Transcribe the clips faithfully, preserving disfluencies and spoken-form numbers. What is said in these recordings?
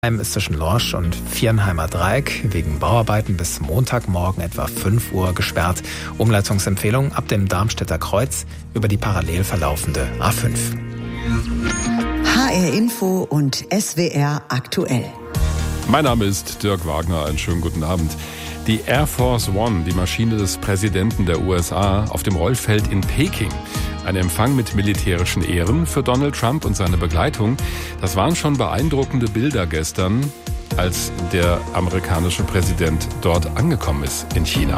Ist zwischen Lorsch und Viernheimer Dreieck wegen Bauarbeiten bis Montagmorgen etwa fünf Uhr gesperrt. Umleitungsempfehlung ab dem Darmstädter Kreuz über die parallel verlaufende A fünf. H R Info und S W R aktuell. Mein Name ist Dirk Wagner, einen schönen guten Abend. Die Air Force One, die Maschine des Präsidenten der U S A, auf dem Rollfeld in Peking. Ein Empfang mit militärischen Ehren für Donald Trump und seine Begleitung. Das waren schon beeindruckende Bilder gestern, als der amerikanische Präsident dort angekommen ist in China.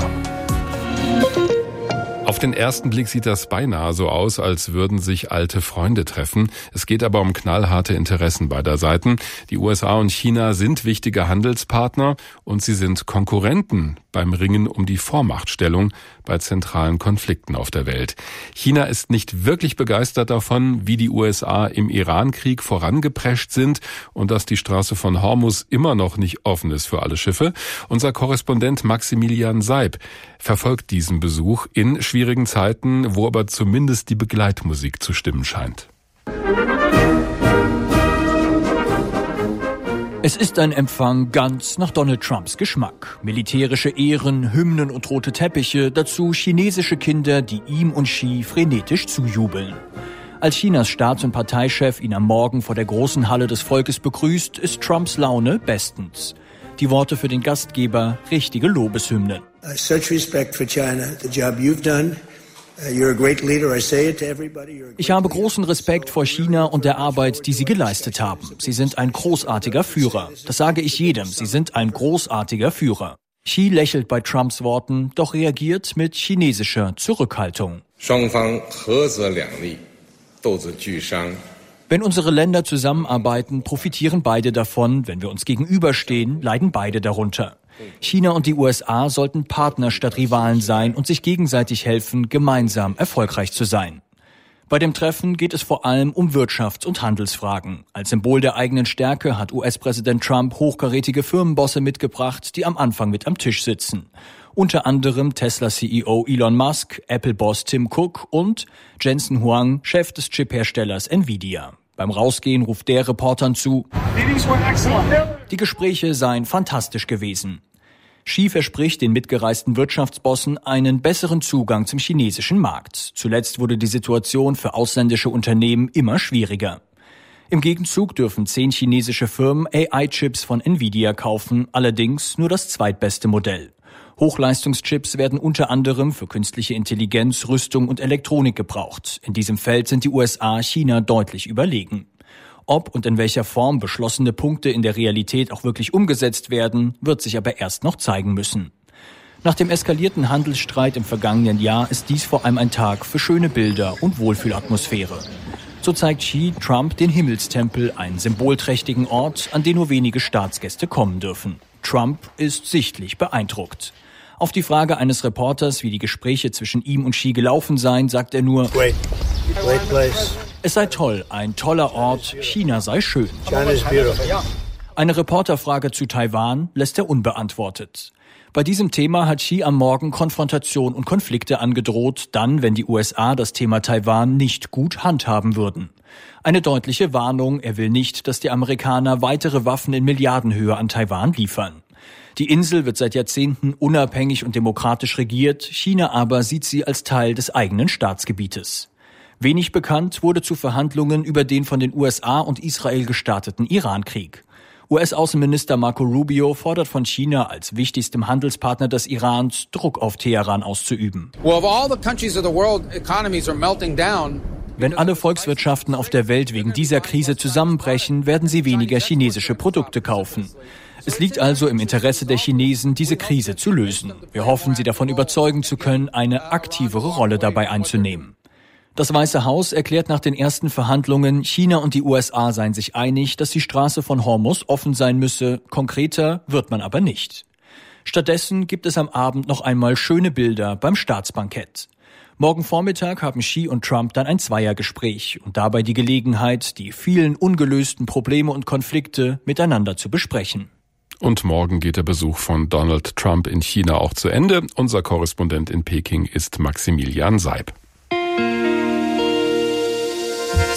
Auf den ersten Blick sieht das beinahe so aus, als würden sich alte Freunde treffen. Es geht aber um knallharte Interessen beider Seiten. Die U S A und China sind wichtige Handelspartner und sie sind Konkurrenten beim Ringen um die Vormachtstellung bei zentralen Konflikten auf der Welt. China ist nicht wirklich begeistert davon, wie die U S A im Iran-Krieg vorangeprescht sind und dass die Straße von Hormuz immer noch nicht offen ist für alle Schiffe. Unser Korrespondent Maximilian Seib verfolgt diesen Besuch in schwierigen Zeiten, wo aber zumindest die Begleitmusik zu stimmen scheint. Es ist ein Empfang ganz nach Donald Trumps Geschmack. Militärische Ehren, Hymnen und rote Teppiche, dazu chinesische Kinder, die ihm und Xi frenetisch zujubeln. Als Chinas Staats- und Parteichef ihn am Morgen vor der großen Halle des Volkes begrüßt, ist Trumps Laune bestens. Die Worte für den Gastgeber, richtige Lobeshymnen. Uh, such respect for China, the job you've done. Ich habe großen Respekt vor China und der Arbeit, die Sie geleistet haben. Sie sind ein großartiger Führer. Das sage ich jedem. Sie sind ein großartiger Führer. Xi lächelt bei Trumps Worten, doch reagiert mit chinesischer Zurückhaltung. Wenn unsere Länder zusammenarbeiten, profitieren beide davon. Wenn wir uns gegenüberstehen, leiden beide darunter. China und die U S A sollten Partner statt Rivalen sein und sich gegenseitig helfen, gemeinsam erfolgreich zu sein. Bei dem Treffen geht es vor allem um Wirtschafts- und Handelsfragen. Als Symbol der eigenen Stärke hat U S-Präsident Trump hochkarätige Firmenbosse mitgebracht, die am Anfang mit am Tisch sitzen. Unter anderem Tesla-C E O Elon Musk, Apple-Boss Tim Cook und Jensen Huang, Chef des Chipherstellers Nvidia. Beim Rausgehen ruft der Reportern zu, die Gespräche seien fantastisch gewesen. Xi verspricht den mitgereisten Wirtschaftsbossen einen besseren Zugang zum chinesischen Markt. Zuletzt wurde die Situation für ausländische Unternehmen immer schwieriger. Im Gegenzug dürfen zehn chinesische Firmen A I-Chips von Nvidia kaufen, allerdings nur das zweitbeste Modell. Hochleistungschips werden unter anderem für künstliche Intelligenz, Rüstung und Elektronik gebraucht. In diesem Feld sind die U S A China deutlich überlegen. Ob und in welcher Form beschlossene Punkte in der Realität auch wirklich umgesetzt werden, wird sich aber erst noch zeigen müssen. Nach dem eskalierten Handelsstreit im vergangenen Jahr ist dies vor allem ein Tag für schöne Bilder und Wohlfühlatmosphäre. So zeigt Xi Trump den Himmelstempel, einen symbolträchtigen Ort, an den nur wenige Staatsgäste kommen dürfen. Trump ist sichtlich beeindruckt. Auf die Frage eines Reporters, wie die Gespräche zwischen ihm und Xi gelaufen seien, sagt er nur, Great. Great place. Es sei toll, ein toller Ort, China sei schön. China is beautiful. Eine Reporterfrage zu Taiwan lässt er unbeantwortet. Bei diesem Thema hat Xi am Morgen Konfrontation und Konflikte angedroht, dann, wenn die U S A das Thema Taiwan nicht gut handhaben würden. Eine deutliche Warnung, er will nicht, dass die Amerikaner weitere Waffen in Milliardenhöhe an Taiwan liefern. Die Insel wird seit Jahrzehnten unabhängig und demokratisch regiert, China aber sieht sie als Teil des eigenen Staatsgebietes. Wenig bekannt wurde zu Verhandlungen über den von den U S A und Israel gestarteten Irankrieg. U S-Außenminister Marco Rubio fordert von China als wichtigstem Handelspartner des Irans, Druck auf Teheran auszuüben. Wenn alle Volkswirtschaften auf der Welt wegen dieser Krise zusammenbrechen, werden sie weniger chinesische Produkte kaufen. Es liegt also im Interesse der Chinesen, diese Krise zu lösen. Wir hoffen, sie davon überzeugen zu können, eine aktivere Rolle dabei einzunehmen. Das Weiße Haus erklärt nach den ersten Verhandlungen, China und die U S A seien sich einig, dass die Straße von Hormuz offen sein müsse. Konkreter wird man aber nicht. Stattdessen gibt es am Abend noch einmal schöne Bilder beim Staatsbankett. Morgen Vormittag haben Xi und Trump dann ein Zweiergespräch und dabei die Gelegenheit, die vielen ungelösten Probleme und Konflikte miteinander zu besprechen. Und morgen geht der Besuch von Donald Trump in China auch zu Ende. Unser Korrespondent in Peking ist Maximilian Seib.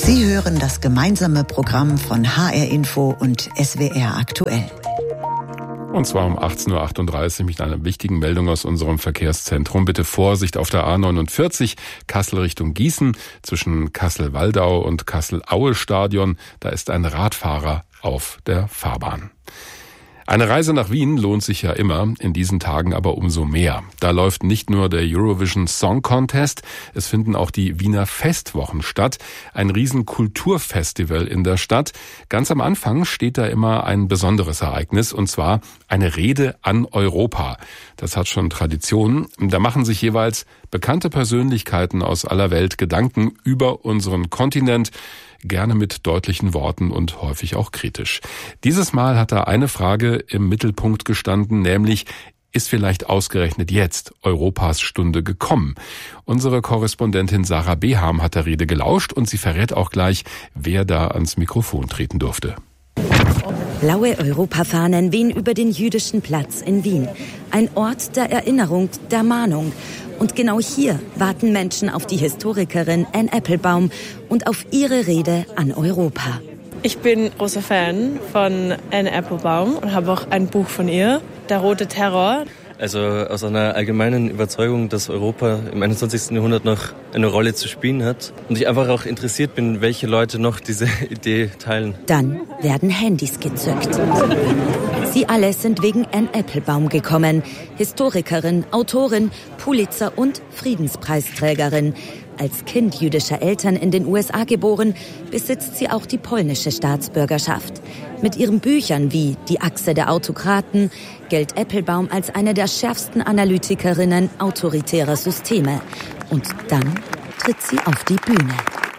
Sie hören das gemeinsame Programm von H R Info und S W R aktuell. Und zwar um achtzehn Uhr achtunddreißig mit einer wichtigen Meldung aus unserem Verkehrszentrum. Bitte Vorsicht auf der A neunundvierzig, Kassel Richtung Gießen, zwischen Kassel-Waldau und Kassel-Aue-Stadion. Da ist ein Radfahrer auf der Fahrbahn. Eine Reise nach Wien lohnt sich ja immer, in diesen Tagen aber umso mehr. Da läuft nicht nur der Eurovision Song Contest, es finden auch die Wiener Festwochen statt. Ein riesen Kulturfestival in der Stadt. Ganz am Anfang steht da immer ein besonderes Ereignis, und zwar eine Rede an Europa. Das hat schon Tradition. Da machen sich jeweils bekannte Persönlichkeiten aus aller Welt Gedanken über unseren Kontinent, gerne mit deutlichen Worten und häufig auch kritisch. Dieses Mal hat da eine Frage im Mittelpunkt gestanden, nämlich: Ist vielleicht ausgerechnet jetzt Europas Stunde gekommen? Unsere Korrespondentin Sarah Beham hat der Rede gelauscht und sie verrät auch gleich, wer da ans Mikrofon treten durfte. Blaue Europafahnen wehen über den Jüdischen Platz in Wien. Ein Ort der Erinnerung, der Mahnung. Und genau hier warten Menschen auf die Historikerin Anne Applebaum und auf ihre Rede an Europa. Ich bin großer Fan von Anne Applebaum und habe auch ein Buch von ihr, Der rote Terror. Also aus einer allgemeinen Überzeugung, dass Europa im einundzwanzigsten Jahrhundert noch eine Rolle zu spielen hat. Und ich einfach auch interessiert bin, welche Leute noch diese Idee teilen. Dann werden Handys gezückt. Sie alle sind wegen Anne Applebaum gekommen. Historikerin, Autorin, Pulitzer- und Friedenspreisträgerin. Als Kind jüdischer Eltern in den U S A geboren, besitzt sie auch die polnische Staatsbürgerschaft. Mit ihren Büchern wie Die Achse der Autokraten gilt Applebaum als eine der schärfsten Analytikerinnen autoritärer Systeme. Und dann tritt sie auf die Bühne.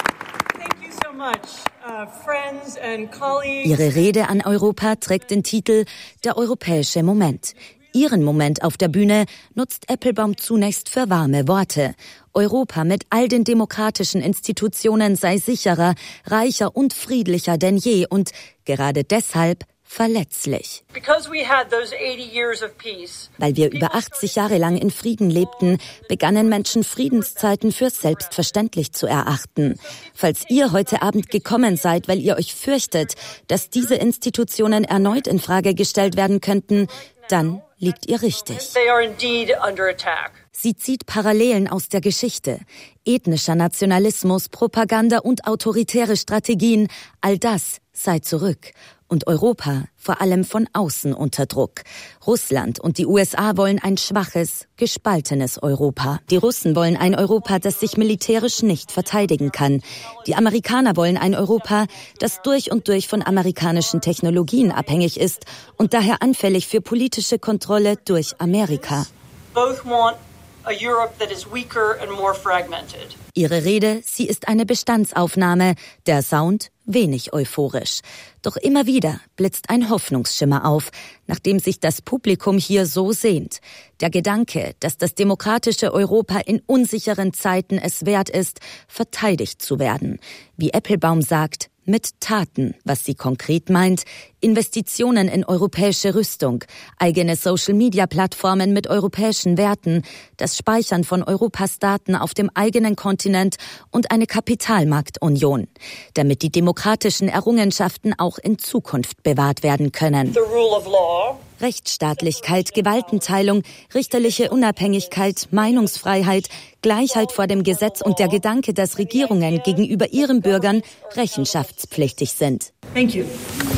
Ihre Rede an Europa trägt den Titel Der europäische Moment. Ihren Moment auf der Bühne nutzt Applebaum zunächst für warme Worte. Europa mit all den demokratischen Institutionen sei sicherer, reicher und friedlicher denn je und gerade deshalb verletzlich. Weil wir über achtzig Jahre lang in Frieden lebten, begannen Menschen Friedenszeiten für selbstverständlich zu erachten. Falls ihr heute Abend gekommen seid, weil ihr euch fürchtet, dass diese Institutionen erneut in Frage gestellt werden könnten, dann liegt ihr richtig. Sie zieht Parallelen aus der Geschichte. Ethnischer Nationalismus, Propaganda und autoritäre Strategien, all das sei zurück. Und Europa vor allem von außen unter Druck. Russland und die U S A wollen ein schwaches, gespaltenes Europa. Die Russen wollen ein Europa, das sich militärisch nicht verteidigen kann. Die Amerikaner wollen ein Europa, das durch und durch von amerikanischen Technologien abhängig ist und daher anfällig für politische Kontrolle durch Amerika. Ihre Rede, sie ist eine Bestandsaufnahme, der Sound wenig euphorisch. Doch immer wieder blitzt ein Hoffnungsschimmer auf, nachdem sich das Publikum hier so sehnt. Der Gedanke, dass das demokratische Europa in unsicheren Zeiten es wert ist, verteidigt zu werden. Wie Applebaum sagt, mit Taten, was sie konkret meint, Investitionen in europäische Rüstung, eigene Social-Media-Plattformen mit europäischen Werten, das Speichern von Europas Daten auf dem eigenen Kontinent und eine Kapitalmarktunion, damit die demokratischen Errungenschaften auch in Zukunft bewahrt werden können. Rechtsstaatlichkeit, Gewaltenteilung, richterliche Unabhängigkeit, Meinungsfreiheit, Gleichheit vor dem Gesetz und der Gedanke, dass Regierungen gegenüber ihren Bürgern rechenschaftspflichtig sind. Thank you.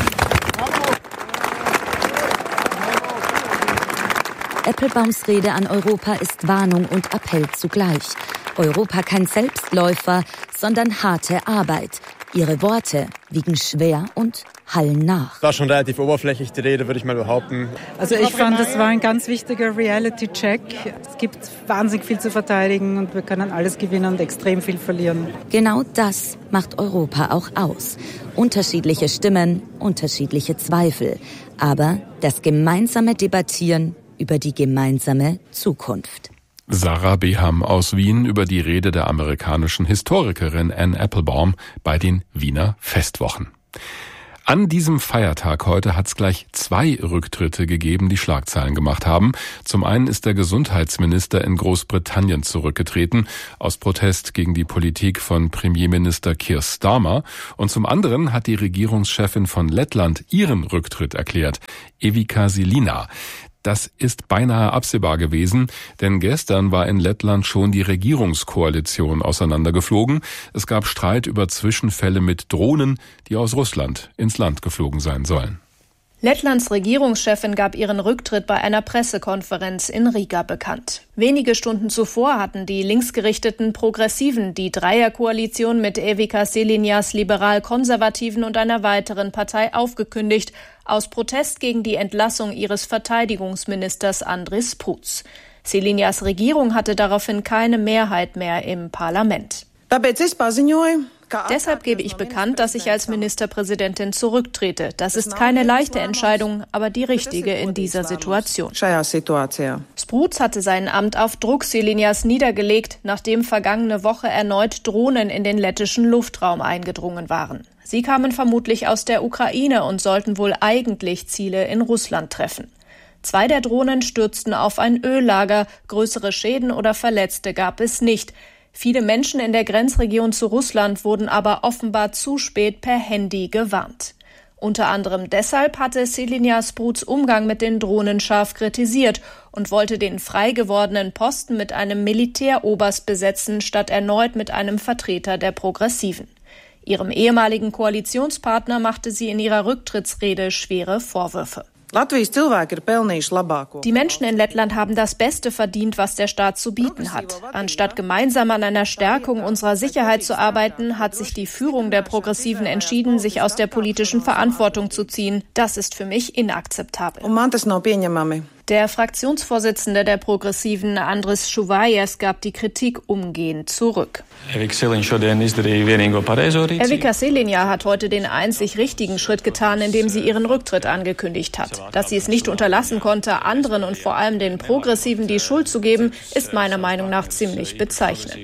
Applebaums Rede an Europa ist Warnung und Appell zugleich. Europa kein Selbstläufer, sondern harte Arbeit. Ihre Worte wiegen schwer und hallen nach. War schon relativ oberflächlich, die Rede, würde ich mal behaupten. Also ich fand, das war ein ganz wichtiger Reality-Check. Es gibt wahnsinnig viel zu verteidigen und wir können alles gewinnen und extrem viel verlieren. Genau das macht Europa auch aus. Unterschiedliche Stimmen, unterschiedliche Zweifel. Aber das gemeinsame Debattieren über die gemeinsame Zukunft. Sarah Beham aus Wien über die Rede der amerikanischen Historikerin Anne Applebaum bei den Wiener Festwochen. An diesem Feiertag heute hat es gleich zwei Rücktritte gegeben, die Schlagzeilen gemacht haben. Zum einen ist der Gesundheitsminister in Großbritannien zurückgetreten, aus Protest gegen die Politik von Premierminister Keir Starmer. Und zum anderen hat die Regierungschefin von Lettland ihren Rücktritt erklärt, Evika Silina. Das ist beinahe absehbar gewesen, denn gestern war in Lettland schon die Regierungskoalition auseinandergeflogen. Es gab Streit über Zwischenfälle mit Drohnen, die aus Russland ins Land geflogen sein sollen. Lettlands Regierungschefin gab ihren Rücktritt bei einer Pressekonferenz in Riga bekannt. Wenige Stunden zuvor hatten die linksgerichteten Progressiven die Dreierkoalition mit Evika Silinas Liberal-Konservativen und einer weiteren Partei aufgekündigt, aus Protest gegen die Entlassung ihres Verteidigungsministers Andris Spruds. Silinas Regierung hatte daraufhin keine Mehrheit mehr im Parlament. Deshalb gebe ich bekannt, dass ich als Ministerpräsidentin zurücktrete. Das ist keine leichte Entscheidung, aber die richtige in dieser Situation. Spruds hatte sein Amt auf Druck Silinas niedergelegt, nachdem vergangene Woche erneut Drohnen in den lettischen Luftraum eingedrungen waren. Sie kamen vermutlich aus der Ukraine und sollten wohl eigentlich Ziele in Russland treffen. Zwei der Drohnen stürzten auf ein Öllager, größere Schäden oder Verletzte gab es nicht. Viele Menschen in der Grenzregion zu Russland wurden aber offenbar zu spät per Handy gewarnt. Unter anderem deshalb hatte Silina Spruds Umgang mit den Drohnen scharf kritisiert und wollte den frei gewordenen Posten mit einem Militäroberst besetzen, statt erneut mit einem Vertreter der Progressiven. Ihrem ehemaligen Koalitionspartner machte sie in ihrer Rücktrittsrede schwere Vorwürfe. Die Menschen in Lettland haben das Beste verdient, was der Staat zu bieten hat. Anstatt gemeinsam an einer Stärkung unserer Sicherheit zu arbeiten, hat sich die Führung der Progressiven entschieden, sich aus der politischen Verantwortung zu ziehen. Das ist für mich inakzeptabel. Der Fraktionsvorsitzende der Progressiven, Andris Šuvajas, gab die Kritik umgehend zurück. Evika Silina hat heute den einzig richtigen Schritt getan, indem sie ihren Rücktritt angekündigt hat. Dass sie es nicht unterlassen konnte, anderen und vor allem den Progressiven die Schuld zu geben, ist meiner Meinung nach ziemlich bezeichnend.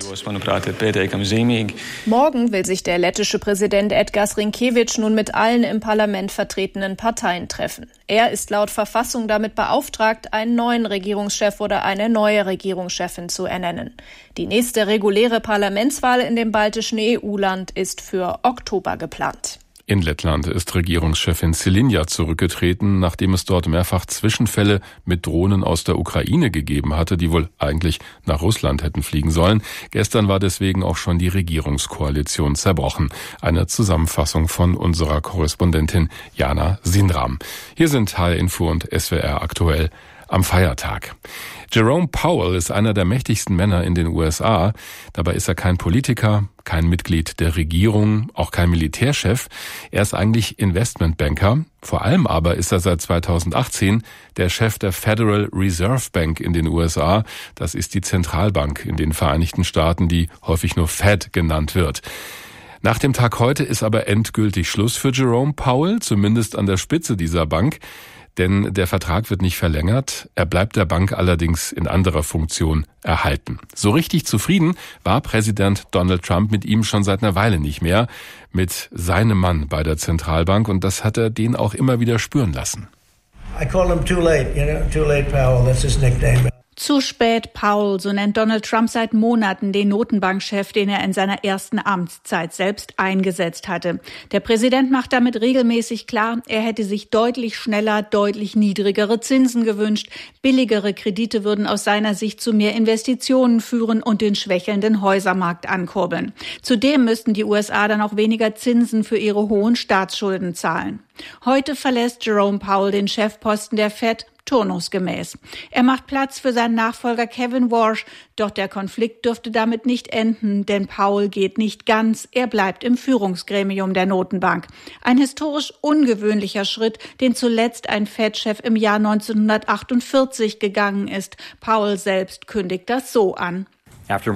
Morgen will sich der lettische Präsident Edgars Rinkēvičs nun mit allen im Parlament vertretenen Parteien treffen. Er ist laut Verfassung damit beauftragt, einen neuen Regierungschef oder eine neue Regierungschefin zu ernennen. Die nächste reguläre Parlamentswahl in dem baltischen E U-Land ist für Oktober geplant. In Lettland ist Regierungschefin Silina zurückgetreten, nachdem es dort mehrfach Zwischenfälle mit Drohnen aus der Ukraine gegeben hatte, die wohl eigentlich nach Russland hätten fliegen sollen. Gestern war deswegen auch schon die Regierungskoalition zerbrochen. Eine Zusammenfassung von unserer Korrespondentin Jana Sinram. Hier sind H R Info und S W R aktuell am Feiertag. Jerome Powell ist einer der mächtigsten Männer in den U S A. Dabei ist er kein Politiker, kein Mitglied der Regierung, auch kein Militärchef. Er ist eigentlich Investmentbanker. Vor allem aber ist er seit zweitausendachtzehn der Chef der Federal Reserve Bank in den U S A. Das ist die Zentralbank in den Vereinigten Staaten, die häufig nur Fed genannt wird. Nach dem Tag heute ist aber endgültig Schluss für Jerome Powell, zumindest an der Spitze dieser Bank. Denn der Vertrag wird nicht verlängert, er bleibt der Bank allerdings in anderer Funktion erhalten. So richtig zufrieden war Präsident Donald Trump mit ihm schon seit einer Weile nicht mehr, mit seinem Mann bei der Zentralbank, und das hat er den auch immer wieder spüren lassen. I call him too late, you know, too late Powell, that's his nickname. Zu spät, Powell, so nennt Donald Trump seit Monaten den Notenbankchef, den er in seiner ersten Amtszeit selbst eingesetzt hatte. Der Präsident macht damit regelmäßig klar, er hätte sich deutlich schneller, deutlich niedrigere Zinsen gewünscht. Billigere Kredite würden aus seiner Sicht zu mehr Investitionen führen und den schwächelnden Häusermarkt ankurbeln. Zudem müssten die U S A dann auch weniger Zinsen für ihre hohen Staatsschulden zahlen. Heute verlässt Jerome Powell den Chefposten der Fed turnusgemäß. Er macht Platz für seinen Nachfolger Kevin Warsh, doch der Konflikt dürfte damit nicht enden, denn Powell geht nicht ganz, er bleibt im Führungsgremium der Notenbank. Ein historisch ungewöhnlicher Schritt, den zuletzt ein Fed-Chef im Jahr neunzehnhundertachtundvierzig gegangen ist. Powell selbst kündigt das so an. Ich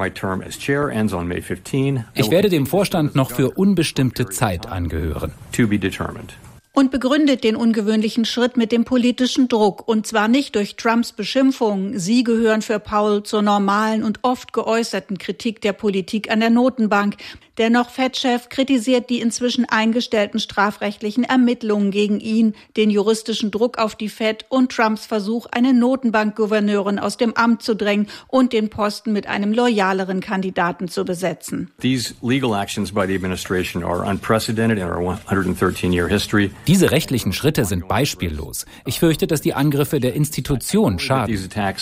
werde dem Vorstand noch für unbestimmte Zeit angehören. Und begründet den ungewöhnlichen Schritt mit dem politischen Druck. Und zwar nicht durch Trumps Beschimpfungen. Sie gehören für Powell zur normalen und oft geäußerten Kritik der Politik an der Notenbank. Dennoch Fed-Chef kritisiert die inzwischen eingestellten strafrechtlichen Ermittlungen gegen ihn, den juristischen Druck auf die Fed und Trumps Versuch, eine Notenbankgouverneurin aus dem Amt zu drängen und den Posten mit einem loyaleren Kandidaten zu besetzen. These legal actions by the administration are unprecedented in our one hundred thirteen year history. Diese rechtlichen Schritte sind beispiellos. Ich fürchte, dass die Angriffe der Institution schaden.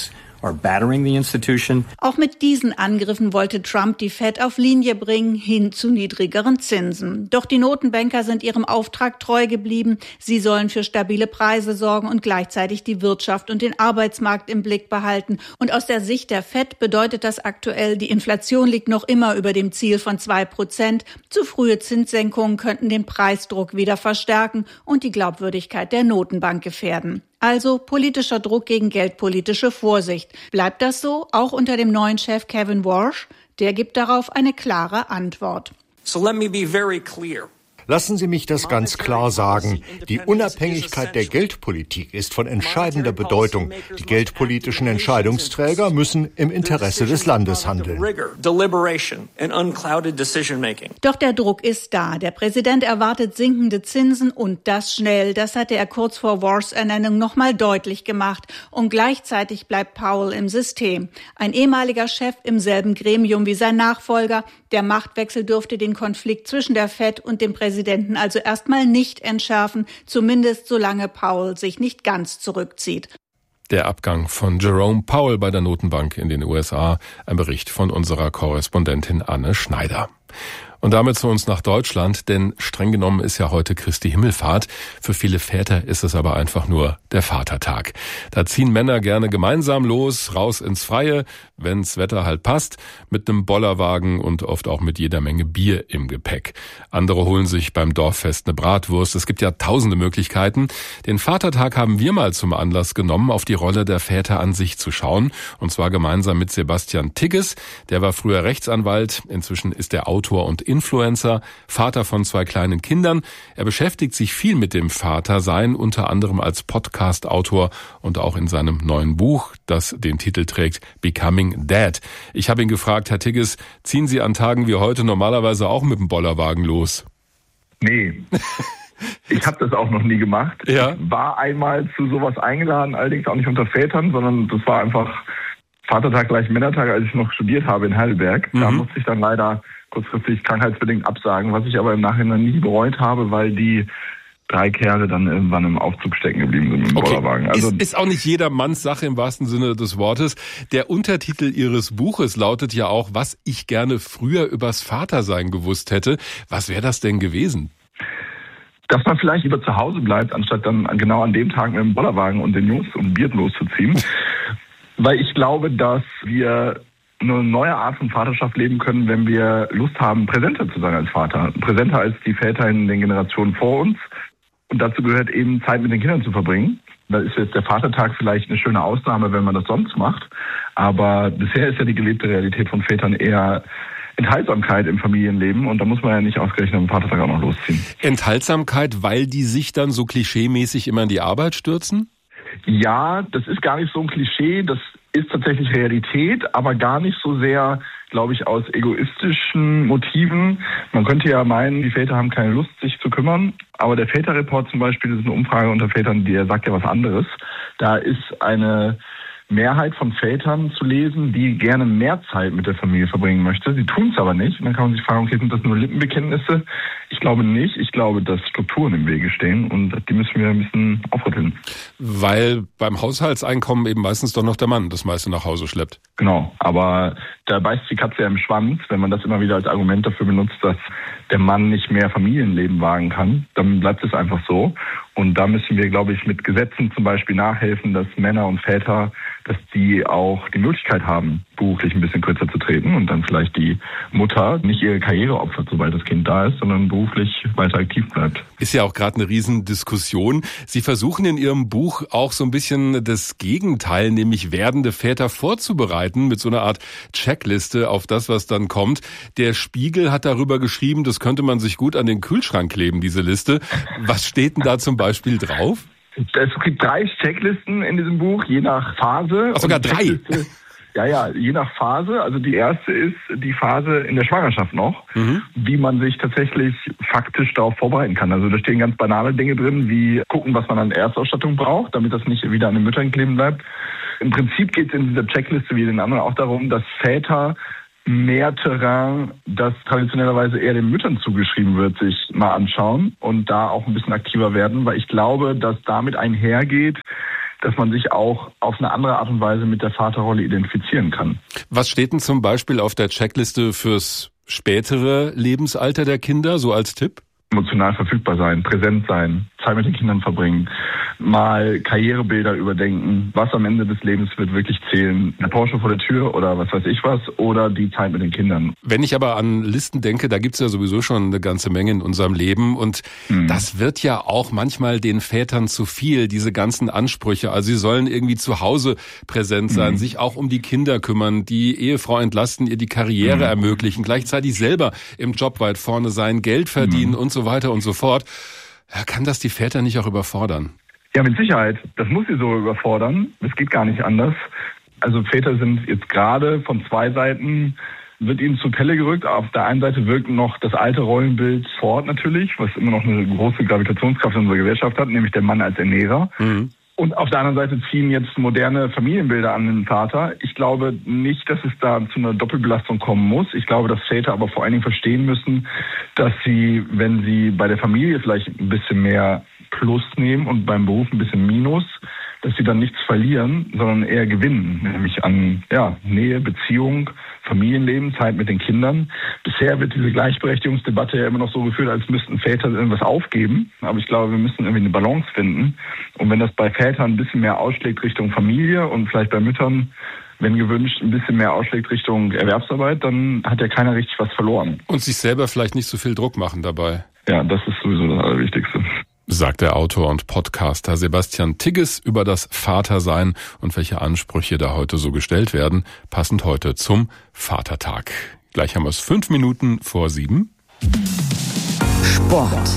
Auch mit diesen Angriffen wollte Trump die Fed auf Linie bringen, hin zu niedrigeren Zinsen. Doch die Notenbanker sind ihrem Auftrag treu geblieben. Sie sollen für stabile Preise sorgen und gleichzeitig die Wirtschaft und den Arbeitsmarkt im Blick behalten. Und aus der Sicht der Fed bedeutet das aktuell, die Inflation liegt noch immer über dem Ziel von zwei Prozent. Zu frühe Zinssenkungen könnten den Preisdruck wieder verstärken und die Glaubwürdigkeit der Notenbank gefährden. Also politischer Druck gegen geldpolitische Vorsicht. Bleibt das so, auch unter dem neuen Chef Kevin Warsh? Der gibt darauf eine klare Antwort. So let me be very clear. Lassen Sie mich das ganz klar sagen. Die Unabhängigkeit der Geldpolitik ist von entscheidender Bedeutung. Die geldpolitischen Entscheidungsträger müssen im Interesse des Landes handeln. Doch der Druck ist da. Der Präsident erwartet sinkende Zinsen und das schnell. Das hatte er kurz vor Warshs Ernennung noch mal deutlich gemacht. Und gleichzeitig bleibt Powell im System. Ein ehemaliger Chef im selben Gremium wie sein Nachfolger. Der Machtwechsel dürfte den Konflikt zwischen der Fed und dem Präsidenten also erstmal nicht entschärfen, zumindest solange Powell sich nicht ganz zurückzieht. Der Abgang von Jerome Powell bei der Notenbank in den U S A, ein Bericht von unserer Korrespondentin Anne Schneider. Und damit zu uns nach Deutschland, denn streng genommen ist ja heute Christi Himmelfahrt. Für viele Väter ist es aber einfach nur der Vatertag. Da ziehen Männer gerne gemeinsam los, raus ins Freie, wenn's Wetter halt passt, mit einem Bollerwagen und oft auch mit jeder Menge Bier im Gepäck. Andere holen sich beim Dorffest eine Bratwurst. Es gibt ja tausende Möglichkeiten. Den Vatertag haben wir mal zum Anlass genommen, auf die Rolle der Väter an sich zu schauen. Und zwar gemeinsam mit Sebastian Tigges. Der war früher Rechtsanwalt. Inzwischen ist er Autor und Influencer, Vater von zwei kleinen Kindern. Er beschäftigt sich viel mit dem Vatersein, unter anderem als Podcast-Autor und auch in seinem neuen Buch, das den Titel trägt Becoming Dad. Ich habe ihn gefragt, Herr Tigges, ziehen Sie an Tagen wie heute normalerweise auch mit dem Bollerwagen los? Nee. Ich habe das auch noch nie gemacht. Ja. Ich war einmal zu sowas eingeladen, allerdings auch nicht unter Vätern, sondern das war einfach Vatertag gleich Männertag, als ich noch studiert habe in Heidelberg. Mhm. Da musste ich dann leider kurzfristig krankheitsbedingt absagen, was ich aber im Nachhinein nie bereut habe, weil die drei Kerle dann irgendwann im Aufzug stecken geblieben sind im okay. Bollerwagen. Also ist, ist auch nicht jedermanns Sache im wahrsten Sinne des Wortes. Der Untertitel Ihres Buches lautet ja auch, was ich gerne früher übers Vatersein gewusst hätte. Was wäre das denn gewesen? Dass man vielleicht lieber zu Hause bleibt, anstatt dann genau an dem Tag mit dem Bollerwagen und den Jungs und Bier loszuziehen. Weil ich glaube, dass wir eine neue Art von Vaterschaft leben können, wenn wir Lust haben, präsenter zu sein als Vater. Präsenter als die Väter in den Generationen vor uns. Und dazu gehört eben, Zeit mit den Kindern zu verbringen. Da ist jetzt der Vatertag vielleicht eine schöne Ausnahme, wenn man das sonst macht. Aber bisher ist ja die gelebte Realität von Vätern eher Enthaltsamkeit im Familienleben. Und da muss man ja nicht ausgerechnet am Vatertag auch noch losziehen. Enthaltsamkeit, weil die sich dann so klischeemäßig immer in die Arbeit stürzen? Ja, das ist gar nicht so ein Klischee. Das ist tatsächlich Realität, aber gar nicht so sehr, glaube ich, aus egoistischen Motiven. Man könnte ja meinen, die Väter haben keine Lust, sich zu kümmern. Aber der Väterreport zum Beispiel, das ist eine Umfrage unter Vätern, die sagt ja was anderes. Da ist eine Mehrheit von Vätern zu lesen, die gerne mehr Zeit mit der Familie verbringen möchte. Sie tun es aber nicht. Und dann kann man sich fragen, okay, sind das nur Lippenbekenntnisse? Ich glaube nicht. Ich glaube, dass Strukturen im Wege stehen und die müssen wir ein bisschen aufrütteln. Weil beim Haushaltseinkommen eben meistens doch noch der Mann das meiste nach Hause schleppt. Genau, aber da beißt die Katze ja im Schwanz, wenn man das immer wieder als Argument dafür benutzt, dass der Mann nicht mehr Familienleben wagen kann. Dann bleibt es einfach so. Und da müssen wir, glaube ich, mit Gesetzen zum Beispiel nachhelfen, dass Männer und Väter, dass die auch die Möglichkeit haben, beruflich ein bisschen kürzer zu treten und dann vielleicht die Mutter nicht ihre Karriere opfert, sobald das Kind da ist, sondern beruflich weiter aktiv bleibt. Ist ja auch gerade eine Riesendiskussion. Sie versuchen in Ihrem Buch auch so ein bisschen das Gegenteil, nämlich werdende Väter vorzubereiten mit so einer Art Checkliste auf das, was dann kommt. Der Spiegel hat darüber geschrieben, das könnte man sich gut an den Kühlschrank kleben, diese Liste. Was steht denn da zum Beispiel drauf? Es gibt drei Checklisten in diesem Buch, je nach Phase. Ach, sogar drei? Ja, ja, je nach Phase. Also die erste ist die Phase in der Schwangerschaft noch, mhm. wie man sich tatsächlich faktisch darauf vorbereiten kann. Also da stehen ganz banale Dinge drin, wie gucken, was man an Erstausstattung braucht, damit das nicht wieder an den Müttern kleben bleibt. Im Prinzip geht es in dieser Checkliste wie in den anderen auch darum, dass Väter mehr Terrain, das traditionellerweise eher den Müttern zugeschrieben wird, sich mal anschauen und da auch ein bisschen aktiver werden, weil ich glaube, dass damit einhergeht, dass man sich auch auf eine andere Art und Weise mit der Vaterrolle identifizieren kann. Was steht denn zum Beispiel auf der Checkliste fürs spätere Lebensalter der Kinder, so als Tipp? Emotional verfügbar sein, präsent sein, Zeit mit den Kindern verbringen, mal Karrierebilder überdenken, was am Ende des Lebens wird wirklich zählen. Der Porsche vor der Tür oder was weiß ich was oder die Zeit mit den Kindern. Wenn ich aber an Listen denke, da gibt's ja sowieso schon eine ganze Menge in unserem Leben und hm. das wird ja auch manchmal den Vätern zu viel, diese ganzen Ansprüche. Also sie sollen irgendwie zu Hause präsent sein, hm. sich auch um die Kinder kümmern, die Ehefrau entlasten, ihr die Karriere hm. ermöglichen, gleichzeitig selber im Job weit vorne sein, Geld verdienen hm. und so weiter und so fort. Ja, kann das die Väter nicht auch überfordern? Ja, mit Sicherheit. Das muss sie so überfordern. Es geht gar nicht anders. Also Väter sind jetzt gerade von zwei Seiten, wird ihnen zu Pelle gerückt. Auf der einen Seite wirkt noch das alte Rollenbild fort natürlich, was immer noch eine große Gravitationskraft in unserer Gesellschaft hat, nämlich der Mann als Ernährer. Mhm. Und auf der anderen Seite ziehen jetzt moderne Familienbilder an den Vater. Ich glaube nicht, dass es da zu einer Doppelbelastung kommen muss. Ich glaube, dass Väter aber vor allen Dingen verstehen müssen, dass sie, wenn sie bei der Familie vielleicht ein bisschen mehr Plus nehmen und beim Beruf ein bisschen Minus, dass sie dann nichts verlieren, sondern eher gewinnen, nämlich an ja, Nähe, Beziehung, Familienleben, Zeit mit den Kindern. Bisher wird diese Gleichberechtigungsdebatte ja immer noch so geführt, als müssten Väter irgendwas aufgeben. Aber ich glaube, wir müssen irgendwie eine Balance finden. Und wenn das bei Vätern ein bisschen mehr ausschlägt Richtung Familie und vielleicht bei Müttern, wenn gewünscht, ein bisschen mehr ausschlägt Richtung Erwerbsarbeit, dann hat ja keiner richtig was verloren. Und sich selber vielleicht nicht so viel Druck machen dabei. Ja, das ist sowieso das Allerwichtigste. Sagt der Autor und Podcaster Sebastian Tigges über das Vatersein und welche Ansprüche da heute so gestellt werden, passend heute zum Vatertag. Gleich haben wir es fünf Minuten vor sieben. Sport.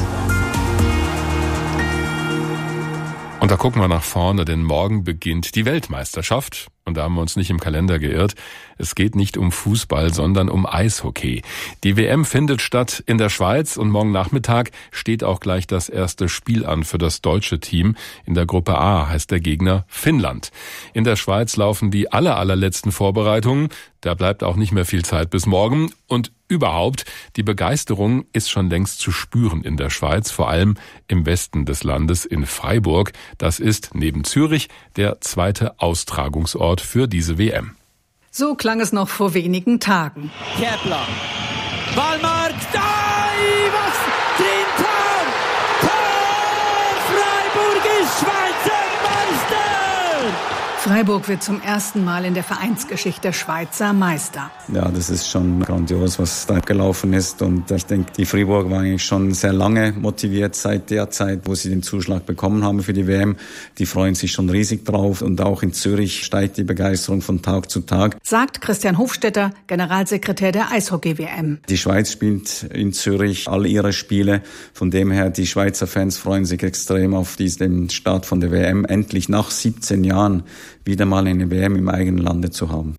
Und da gucken wir nach vorne, denn morgen beginnt die Weltmeisterschaft. Und da haben wir uns nicht im Kalender geirrt. Es geht nicht um Fußball, sondern um Eishockey. Die W M findet statt in der Schweiz und morgen Nachmittag steht auch gleich das erste Spiel an für das deutsche Team. In der Gruppe A heißt der Gegner Finnland. In der Schweiz laufen die aller, allerletzten Vorbereitungen. Da bleibt auch nicht mehr viel Zeit bis morgen. Und überhaupt, die Begeisterung ist schon längst zu spüren in der Schweiz, vor allem im Westen des Landes in Freiburg. Das ist neben Zürich der zweite Austragungsort für diese W M. So klang es noch vor wenigen Tagen. Kepler, Ballmark, was drin, Tor! Tor! Freiburg ist Schweizer Meister! Freiburg wird zum ersten Mal in der Vereinsgeschichte Schweizer Meister. Ja, das ist schon grandios, was da gelaufen ist. Und ich denke, die Freiburg war eigentlich schon sehr lange motiviert seit der Zeit, wo sie den Zuschlag bekommen haben für die W M. Die freuen sich schon riesig drauf. Und auch in Zürich steigt die Begeisterung von Tag zu Tag. Sagt Christian Hofstetter, Generalsekretär der Eishockey-W M. Die Schweiz spielt in Zürich all ihre Spiele. Von dem her, die Schweizer Fans freuen sich extrem auf diesen Start von der W M. Endlich nach siebzehn Jahren wieder mal eine W M im eigenen Lande zu haben.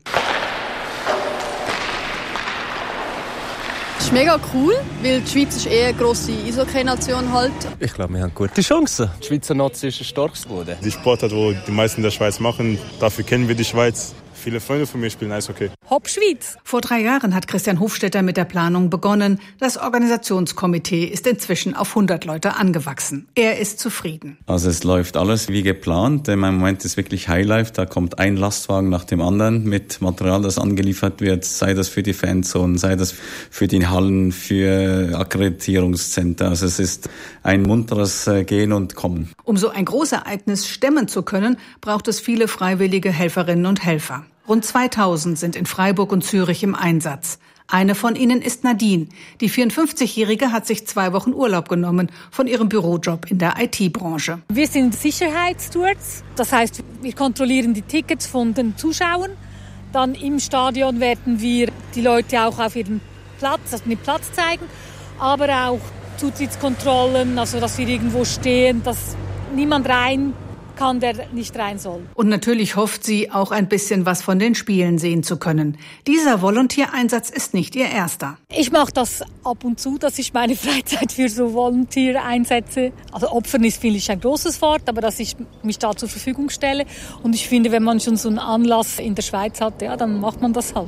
Das ist mega cool, weil die Schweiz ist eher eine grosse Eishockey-Nation halt. Ich glaube, wir haben gute Chancen. Die Schweizer Nazi ist ein starkes Boden. Die Sportart, die die meisten in der Schweiz machen, dafür kennen wir die Schweiz. Viele Freunde von mir spielen Eishockey. Hop Schwyz. Vor drei Jahren hat Christian Hofstetter mit der Planung begonnen. Das Organisationskomitee ist inzwischen auf hundert Leute angewachsen. Er ist zufrieden. Also es läuft alles wie geplant. Im Moment ist wirklich Highlife. Da kommt ein Lastwagen nach dem anderen mit Material, das angeliefert wird. Sei das für die Fanzonen, sei das für die Hallen, für Akkreditierungszentren. Also es ist ein munteres Gehen und Kommen. Um so ein Großereignis stemmen zu können, braucht es viele freiwillige Helferinnen und Helfer. Rund zweitausend sind in Freiburg und Zürich im Einsatz. Eine von ihnen ist Nadine. Die vierundfünfzigjährige hat sich zwei Wochen Urlaub genommen von ihrem Bürojob in der I T-Branche. Wir sind Sicherheitsstewards. Das heißt, wir kontrollieren die Tickets von den Zuschauern. Dann im Stadion werden wir die Leute auch auf ihren Platz, also den Platz zeigen, aber auch Zutrittskontrollen, also dass wir irgendwo stehen, dass niemand rein kann, der nicht rein soll. Und natürlich hofft sie, auch ein bisschen was von den Spielen sehen zu können. Dieser Volunteereinsatz ist nicht ihr erster. Ich mache das ab und zu, dass ich meine Freizeit für so Volunteer einsetze. Also Opfern ist, finde ich, ein großes Wort, aber dass ich mich da zur Verfügung stelle. Und ich finde, wenn man schon so einen Anlass in der Schweiz hat, ja, dann macht man das halt.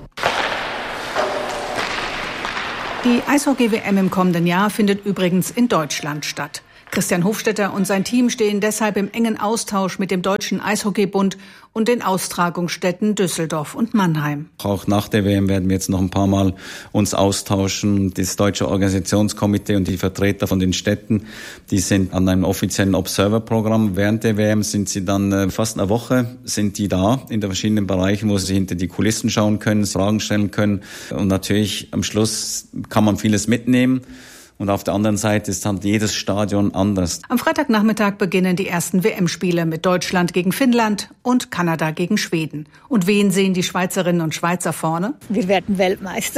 Die Eishockey-W M im kommenden Jahr findet übrigens in Deutschland statt. Christian Hofstetter und sein Team stehen deshalb im engen Austausch mit dem Deutschen Eishockeybund und den Austragungsstätten Düsseldorf und Mannheim. Auch nach der W M werden wir jetzt noch ein paar Mal uns austauschen. Das Deutsche Organisationskomitee und die Vertreter von den Städten, die sind an einem offiziellen Observer-Programm. Während der W M sind sie dann fast eine Woche sind die da in den verschiedenen Bereichen, wo sie hinter die Kulissen schauen können, Fragen stellen können. Und natürlich am Schluss kann man vieles mitnehmen. Und auf der anderen Seite ist dann jedes Stadion anders. Am Freitagnachmittag beginnen die ersten W M-Spiele mit Deutschland gegen Finnland und Kanada gegen Schweden. Und wen sehen die Schweizerinnen und Schweizer vorne? Wir werden Weltmeister.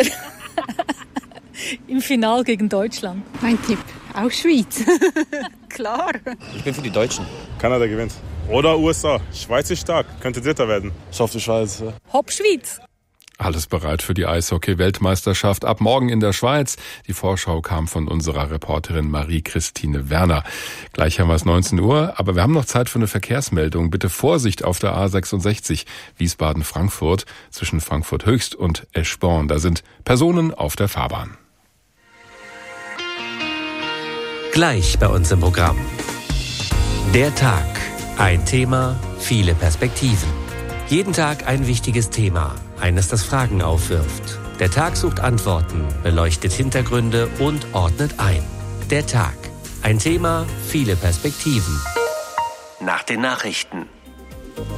Im Finale gegen Deutschland. Mein Tipp, auch Schweiz. Klar. Ich bin für die Deutschen. Kanada gewinnt. Oder U S A. Schweiz ist stark, könnte Dritter werden. Ich hoffe, die Schweiz. Ja. Hopp Schwyz. Alles bereit für die Eishockey-Weltmeisterschaft ab morgen in der Schweiz. Die Vorschau kam von unserer Reporterin Marie-Christine Werner. Gleich haben wir es neunzehn Uhr, aber wir haben noch Zeit für eine Verkehrsmeldung. Bitte Vorsicht auf der A sechsundsechzig Wiesbaden-Frankfurt zwischen Frankfurt Höchst und Eschborn. Da sind Personen auf der Fahrbahn. Gleich bei uns im Programm. Der Tag. Ein Thema, viele Perspektiven. Jeden Tag ein wichtiges Thema, eines, das Fragen aufwirft. Der Tag sucht Antworten, beleuchtet Hintergründe und ordnet ein. Der Tag. Ein Thema, viele Perspektiven. Nach den Nachrichten.